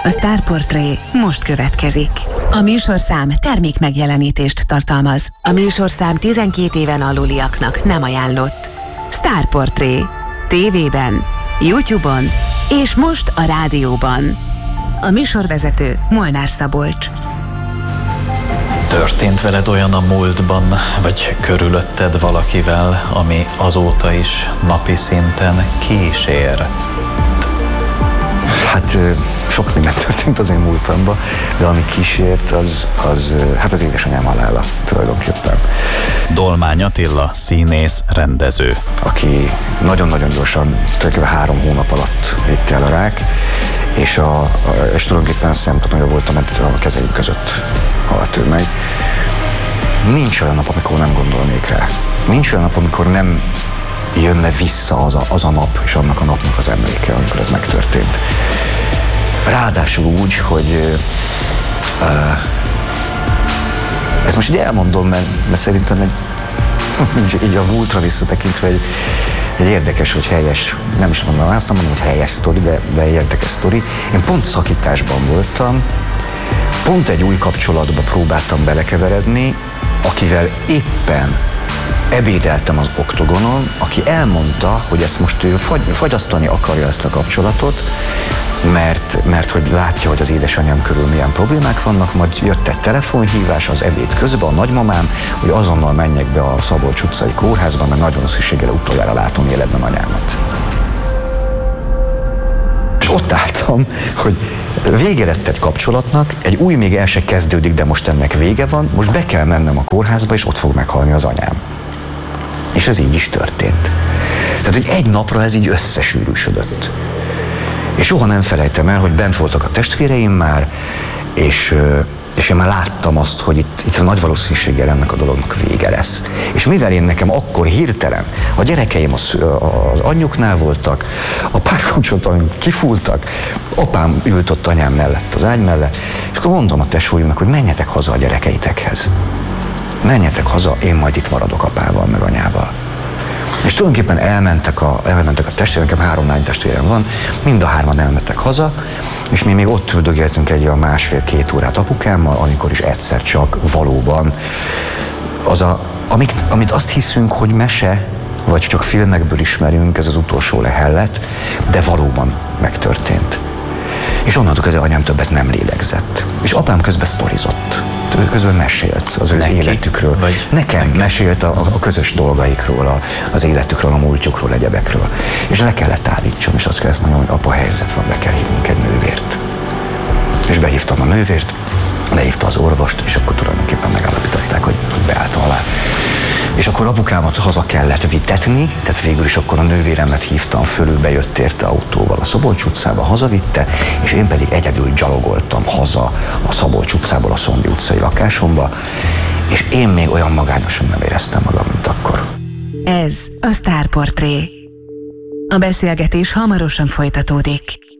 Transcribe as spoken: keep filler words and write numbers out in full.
A Star Portré most következik. A műsorszám termék megjelenítést tartalmaz. A műsorszám tizenkét éven aluliaknak nem ajánlott. Star Portré. Tévében, YouTube-on és most a rádióban. A műsorvezető Molnár Szabolcs. Történt veled olyan a múltban, vagy körülötted valakivel, ami azóta is napi szinten kísér? Hát sok minden történt az én múltamban, de ami kísért, az, az hát az édesanyám halála tulajdonképpen. Dolmány Attila, színész, rendező. Aki nagyon-nagyon gyorsan, tulajdonképpen három hónap alatt vitte el a rák, és, a, és tulajdonképpen szemtanúja voltam, mert a kezeim között halt ő meg. Nincs olyan nap, amikor nem gondolnék rá. Nincs olyan nap, amikor nem jönne vissza az a, az a nap, és annak a napnak az emléke, amikor ez megtörtént. Ráadásul úgy, hogy uh, ezt most így elmondom, mert, mert szerintem egy, így, így a múltra visszatekintve egy, egy érdekes, vagy helyes, nem is mondom, azt nem mondom, hogy helyes sztori, de, de egy érdekes sztori. Én pont szakításban voltam, pont egy új kapcsolatba próbáltam belekeveredni, akivel éppen ebédeltem az oktogonon, aki elmondta, hogy ezt most ő fagy, fagyasztani akarja ezt a kapcsolatot, mert, mert hogy látja, hogy az édesanyám körül milyen problémák vannak, majd jött egy telefonhívás az ebéd közben a nagymamám, hogy azonnal menjek be a Szabolcs utcai kórházba, mert nagy valószínűséggel utoljára látom életben anyámat. És ott álltam, hogy vége lett egy kapcsolatnak, egy új még el se kezdődik, de most ennek vége van, most be kell mennem a kórházba, és ott fog meghalni az anyám. És ez így is történt. Tehát, hogy egy napra ez így összesűrűsödött. És soha nem felejtem el, hogy bent voltak a testvéreim már, és, és én már láttam azt, hogy itt, itt a nagy valószínűséggel ennek a dolognak vége lesz. És mivel én nekem akkor hirtelen, a gyerekeim az, az anyjuknál voltak, a párkapcsolataim kifúltak, apám ült ott anyám mellett, az ágy mellett, és akkor mondom a tesóimnak, hogy menjetek haza a gyerekeitekhez. Menjetek haza, én majd itt maradok apával, meg anyával. És tulajdonképpen elmentek a, elmentek a testvérem, nekem három lány testvérem van, mind a hárman elmentek haza, és mi még ott üldögéltünk egy olyan másfél-két órát apukámmal, amikor is egyszer csak valóban az a, amit, amit azt hiszünk, hogy mese, vagy csak filmekből ismerünk, ez az utolsó lehellet, de valóban megtörtént. És onnantól kezdve anyám többet nem lélegzett. És apám közben sztorizott. Ő közben mesélt az ő Neki? életükről. Vagy Nekem Neki? mesélt a, a közös dolgaikról, a, az életükről, a múltjukról, egyebekről. És le kellett állítsam, és azt kellett mondjam, hogy apa, helyzet van, be kell hívnunk egy nővért. És behívtam a nővért, lehívta az orvost, és akkor tulajdonképpen megállapították, hogy, hogy beállt a halál. És akkor apukámat haza kellett vitetni, tehát végül is akkor a nővéremet hívtam föl, ő bejött érte autóval a Szabolcs utcába, hazavitte, és én pedig egyedül gyalogoltam haza a Szabolcs utcából a Szondi utcai lakásomba, és én még olyan magányosan nem éreztem magam, mint akkor. Ez a Star Portré. A beszélgetés hamarosan folytatódik.